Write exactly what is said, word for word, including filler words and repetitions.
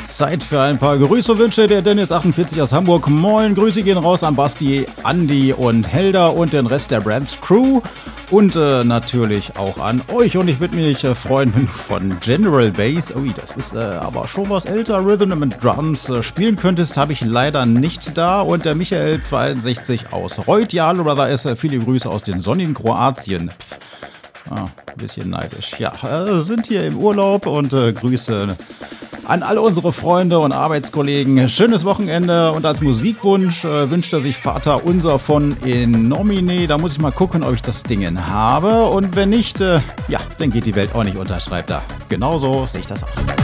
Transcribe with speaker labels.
Speaker 1: Zeit für ein paar Grüße und Wünsche. Der Dennis achtundvierzig aus Hamburg. Moin, Grüße gehen raus an Basti, Andi und Helda und den Rest der Brands Crew. Und äh, natürlich auch an euch. Und ich würde mich äh, freuen, wenn du von General Bass, ui, das ist äh, aber schon was älter, Rhythm and Drums äh, spielen könntest. Habe ich leider nicht da. Und der Michael zweiundsechzig aus Reuth. Ja, hallo Brother, ist äh, viele Grüße aus den sonnigen Kroatien. Pff. Ah, ein bisschen neidisch. Ja, äh, sind hier im Urlaub und äh, Grüße an alle unsere Freunde und Arbeitskollegen. Schönes Wochenende und als Musikwunsch äh, wünscht er sich Vater Unser von In Nomine. Da muss ich mal gucken, ob ich das Ding habe. Und wenn nicht, äh, ja, dann geht die Welt auch nicht unter, schreibt er. Genauso sehe ich das auch.